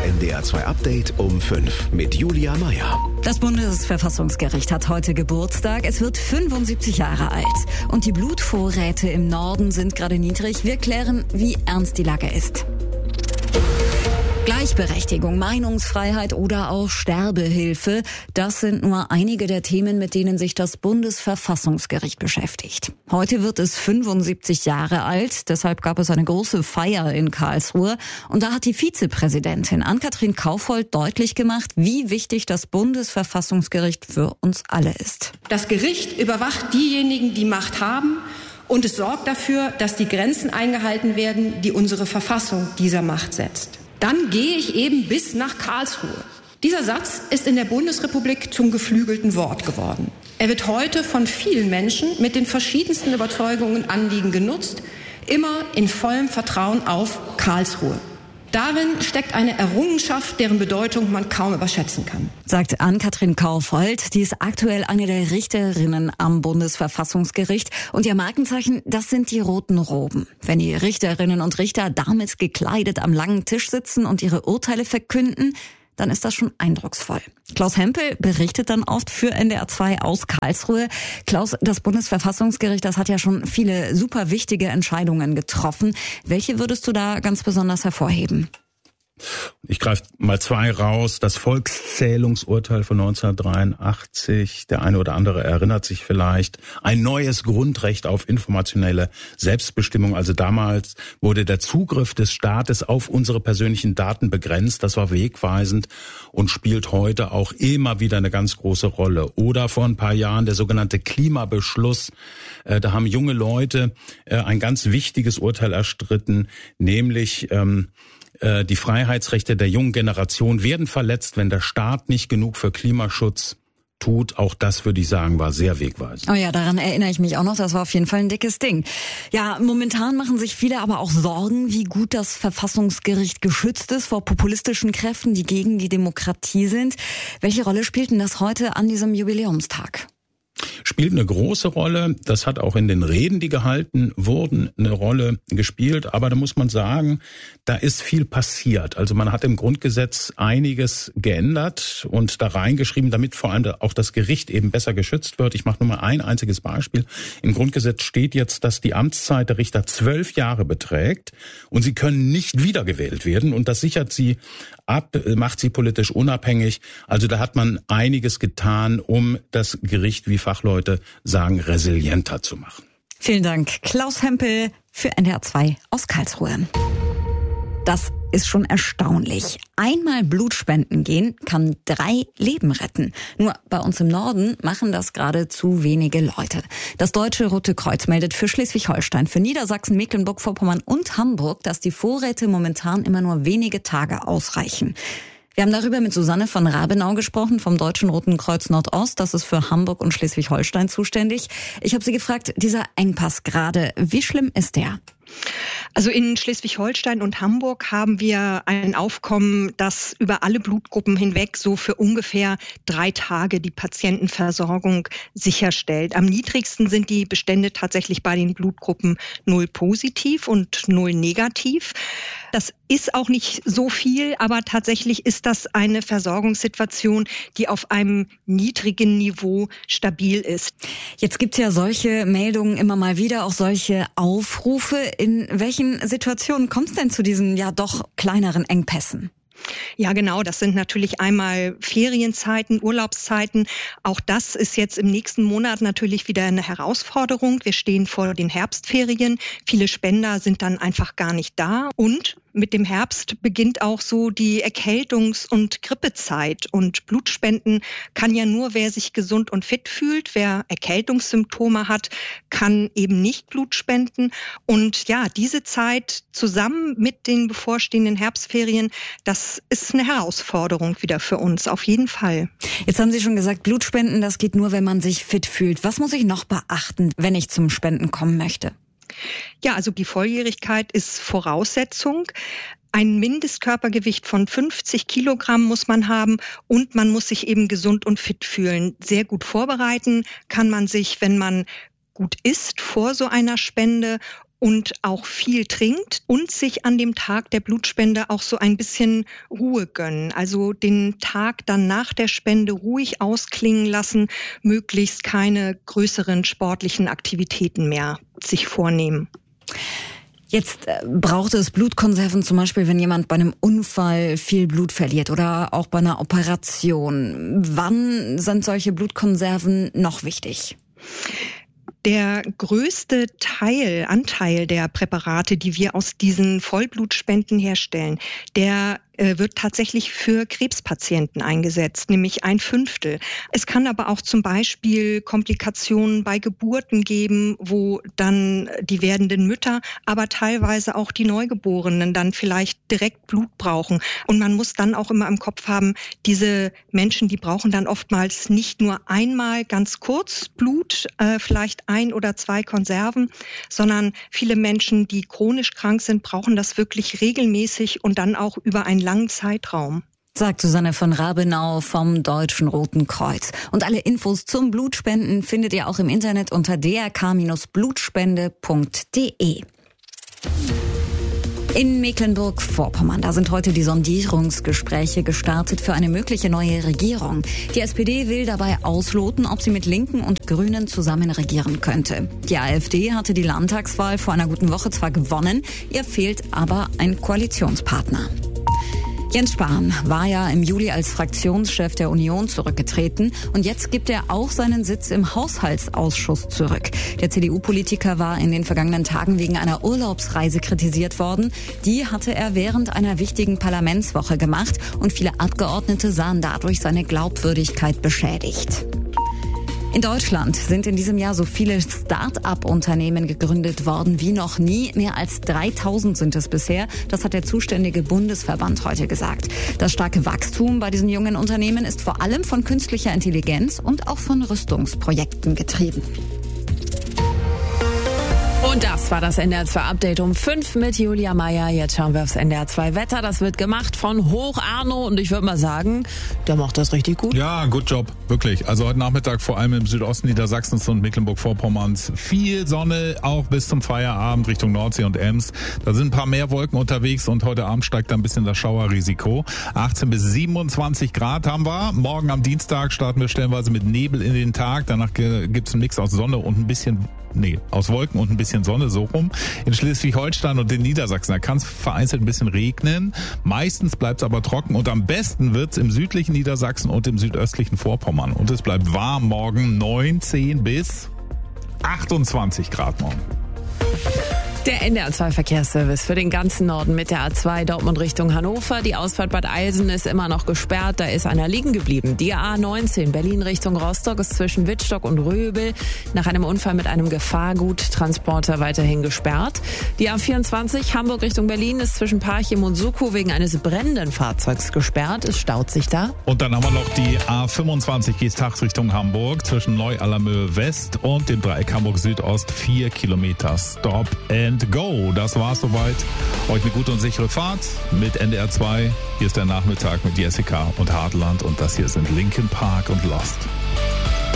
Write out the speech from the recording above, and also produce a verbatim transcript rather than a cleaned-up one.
N D R zwei Update um fünf mit Julia Meyer. Das Bundesverfassungsgericht hat heute Geburtstag. Es wird fünfundsiebzig Jahre alt. Und die Blutvorräte im Norden sind gerade niedrig. Wir klären, wie ernst die Lage ist. Gleichberechtigung, Meinungsfreiheit oder auch Sterbehilfe, das sind nur einige der Themen, mit denen sich das Bundesverfassungsgericht beschäftigt. Heute wird es fünfundsiebzig Jahre alt, deshalb gab es eine große Feier in Karlsruhe. Und da hat die Vizepräsidentin Ann-Kathrin Kaufhold deutlich gemacht, wie wichtig das Bundesverfassungsgericht für uns alle ist. Das Gericht überwacht diejenigen, die Macht haben, und es sorgt dafür, dass die Grenzen eingehalten werden, die unsere Verfassung dieser Macht setzt. Dann gehe ich eben bis nach Karlsruhe. Dieser Satz ist in der Bundesrepublik zum geflügelten Wort geworden. Er wird heute von vielen Menschen mit den verschiedensten Überzeugungen und Anliegen genutzt, immer in vollem Vertrauen auf Karlsruhe. Darin steckt eine Errungenschaft, deren Bedeutung man kaum überschätzen kann. Sagt Ann-Kathrin Kaufhold. Die ist aktuell eine der Richterinnen am Bundesverfassungsgericht. Und ihr Markenzeichen, das sind die roten Roben. Wenn die Richterinnen und Richter damit gekleidet am langen Tisch sitzen und ihre Urteile verkünden, dann ist das schon eindrucksvoll. Klaus Hempel berichtet dann oft für N D R zwei aus Karlsruhe. Klaus, das Bundesverfassungsgericht, das hat ja schon viele super wichtige Entscheidungen getroffen. Welche würdest du da ganz besonders hervorheben? Ich greife mal zwei raus. Das Volkszählungsurteil von neunzehnhundertdreiundachtzig. Der eine oder andere erinnert sich vielleicht. Ein neues Grundrecht auf informationelle Selbstbestimmung. Also damals wurde der Zugriff des Staates auf unsere persönlichen Daten begrenzt. Das war wegweisend und spielt heute auch immer wieder eine ganz große Rolle. Oder vor ein paar Jahren der sogenannte Klimabeschluss. Da haben junge Leute ein ganz wichtiges Urteil erstritten, nämlich ähm, die Freiheitsrechte der jungen Generation werden verletzt, wenn der Staat nicht genug für Klimaschutz tut. Auch das, würde ich sagen, war sehr wegweisend. Oh ja, daran erinnere ich mich auch noch. Das war auf jeden Fall ein dickes Ding. Ja, momentan machen sich viele aber auch Sorgen, wie gut das Verfassungsgericht geschützt ist vor populistischen Kräften, die gegen die Demokratie sind. Welche Rolle spielt denn das heute an diesem Jubiläumstag? Spielt eine große Rolle. Das hat auch in den Reden, die gehalten wurden, eine Rolle gespielt. Aber da muss man sagen, da ist viel passiert. Also man hat im Grundgesetz einiges geändert und da reingeschrieben, damit vor allem auch das Gericht eben besser geschützt wird. Ich mache nur mal ein einziges Beispiel. Im Grundgesetz steht jetzt, dass die Amtszeit der Richter zwölf Jahre beträgt und sie können nicht wiedergewählt werden. Und das sichert sie ab, macht sie politisch unabhängig. Also da hat man einiges getan, um das Gericht, wie Fachleute sagen, resilienter zu machen. Vielen Dank, Klaus Hempel für N D R zwei aus Karlsruhe. Das ist schon erstaunlich. Einmal Blutspenden gehen kann drei Leben retten. Nur bei uns im Norden machen das gerade zu wenige Leute. Das Deutsche Rote Kreuz meldet für Schleswig-Holstein, für Niedersachsen, Mecklenburg-Vorpommern und Hamburg, dass die Vorräte momentan immer nur wenige Tage ausreichen. Wir haben darüber mit Susanne von Rabenau gesprochen vom Deutschen Roten Kreuz Nordost. Das ist für Hamburg und Schleswig-Holstein zuständig. Ich habe sie gefragt, dieser Engpass gerade, wie schlimm ist der? Also in Schleswig-Holstein und Hamburg haben wir ein Aufkommen, das über alle Blutgruppen hinweg so für ungefähr drei Tage die Patientenversorgung sicherstellt. Am niedrigsten sind die Bestände tatsächlich bei den Blutgruppen null positiv und null negativ. Das ist auch nicht so viel, aber tatsächlich ist das eine Versorgungssituation, die auf einem niedrigen Niveau stabil ist. Jetzt gibt's ja solche Meldungen immer mal wieder, auch solche Aufrufe. In welchen Situationen kommt es denn zu diesen ja doch kleineren Engpässen? Ja, genau. Das sind natürlich einmal Ferienzeiten, Urlaubszeiten. Auch das ist jetzt im nächsten Monat natürlich wieder eine Herausforderung. Wir stehen vor den Herbstferien. Viele Spender sind dann einfach gar nicht da. Und mit dem Herbst beginnt auch so die Erkältungs- und Grippezeit. Und Blutspenden kann ja nur, wer sich gesund und fit fühlt. Wer Erkältungssymptome hat, kann eben nicht Blut spenden. Und ja, diese Zeit zusammen mit den bevorstehenden Herbstferien, das ist eine Herausforderung wieder für uns, auf jeden Fall. Jetzt haben Sie schon gesagt, Blutspenden, das geht nur, wenn man sich fit fühlt. Was muss ich noch beachten, wenn ich zum Spenden kommen möchte? Ja, also die Volljährigkeit ist Voraussetzung. Ein Mindestkörpergewicht von fünfzig Kilogramm muss man haben und man muss sich eben gesund und fit fühlen. Sehr gut vorbereiten kann man sich, wenn man gut isst vor so einer Spende und auch viel trinkt und sich an dem Tag der Blutspende auch so ein bisschen Ruhe gönnen. Also den Tag dann nach der Spende ruhig ausklingen lassen, möglichst keine größeren sportlichen Aktivitäten mehr sich vornehmen. Jetzt äh, braucht es Blutkonserven zum Beispiel, wenn jemand bei einem Unfall viel Blut verliert oder auch bei einer Operation. Wann sind solche Blutkonserven noch wichtig? Der größte Teil, Anteil der Präparate, die wir aus diesen Vollblutspenden herstellen, der äh, wird tatsächlich für Krebspatienten eingesetzt, nämlich ein Fünftel. Es kann aber auch zum Beispiel Komplikationen bei Geburten geben, wo dann die werdenden Mütter, aber teilweise auch die Neugeborenen dann vielleicht direkt Blut brauchen. Und man muss dann auch immer im Kopf haben, diese Menschen, die brauchen dann oftmals nicht nur einmal ganz kurz Blut, äh, vielleicht ein oder zwei Konserven, sondern viele Menschen, die chronisch krank sind, brauchen das wirklich regelmäßig und dann auch über einen langen Zeitraum. Sagt Susanne von Rabenau vom Deutschen Roten Kreuz. Und alle Infos zum Blutspenden findet ihr auch im Internet unter d r k Bindestrich blutspende punkt d e. In Mecklenburg-Vorpommern, da sind heute die Sondierungsgespräche gestartet für eine mögliche neue Regierung. Die S P D will dabei ausloten, ob sie mit Linken und Grünen zusammen regieren könnte. Die AfD hatte die Landtagswahl vor einer guten Woche zwar gewonnen, ihr fehlt aber ein Koalitionspartner. Jens Spahn war ja im Juli als Fraktionschef der Union zurückgetreten und jetzt gibt er auch seinen Sitz im Haushaltsausschuss zurück. Der C D U-Politiker war in den vergangenen Tagen wegen einer Urlaubsreise kritisiert worden. Die hatte er während einer wichtigen Parlamentswoche gemacht und viele Abgeordnete sahen dadurch seine Glaubwürdigkeit beschädigt. In Deutschland sind in diesem Jahr so viele Start-up-Unternehmen gegründet worden wie noch nie. Mehr als dreitausend sind es bisher. Das hat der zuständige Bundesverband heute gesagt. Das starke Wachstum bei diesen jungen Unternehmen ist vor allem von künstlicher Intelligenz und auch von Rüstungsprojekten getrieben. Und das war das N D R zwei Update um fünf mit Julia Meyer. Jetzt schauen wir aufs N D R zwei Wetter. Das wird gemacht von Hoch Arno und ich würde mal sagen, der macht das richtig gut. Ja, good job, wirklich. Also heute Nachmittag vor allem im Südosten Niedersachsens und Mecklenburg-Vorpommerns viel Sonne, auch bis zum Feierabend Richtung Nordsee und Ems. Da sind ein paar mehr Wolken unterwegs und heute Abend steigt ein bisschen das Schauerrisiko. achtzehn bis siebenundzwanzig Grad haben wir. Morgen am Dienstag starten wir stellenweise mit Nebel in den Tag. Danach gibt's einen Mix aus Sonne und ein bisschen Nee, aus Wolken und ein bisschen Sonne, so rum. In Schleswig-Holstein und in Niedersachsen, da kann es vereinzelt ein bisschen regnen. Meistens bleibt es aber trocken und am besten wird es im südlichen Niedersachsen und im südöstlichen Vorpommern. Und es bleibt warm morgen, neunzehn bis achtundzwanzig Grad morgen. Der N D R zwei Verkehrsservice für den ganzen Norden mit der A zwei Dortmund Richtung Hannover. Die Ausfahrt Bad Eilsen ist immer noch gesperrt, da ist einer liegen geblieben. Die A neunzehn Berlin Richtung Rostock ist zwischen Wittstock und Röbel nach einem Unfall mit einem Gefahrguttransporter weiterhin gesperrt. Die A vierundzwanzig Hamburg Richtung Berlin ist zwischen Parchim und Sukow wegen eines brennenden Fahrzeugs gesperrt. Es staut sich da. Und dann haben wir noch die A fünfundzwanzig Geesthacht Richtung Hamburg zwischen Neu-Allermöhe West und dem Dreieck Hamburg Südost. Vier Kilometer Stop and Go. Das war's soweit. Euch eine gute und sichere Fahrt mit N D R zwei. Hier ist der Nachmittag mit Jessica und Hartland und das hier sind Linkin Park und Lost.